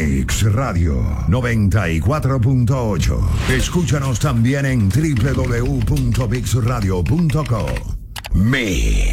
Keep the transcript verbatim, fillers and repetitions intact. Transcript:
Mix Radio noventa y cuatro punto ocho. Escúchanos también en doble u doble u doble u punto mix radio punto com. Mix.